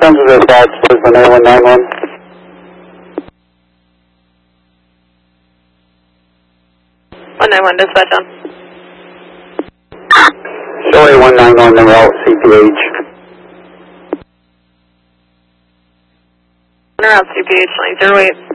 Sends us dispatch, there's the 9191. Dispatch on. Sorry, 191, number out, CPH. Route CPH 908.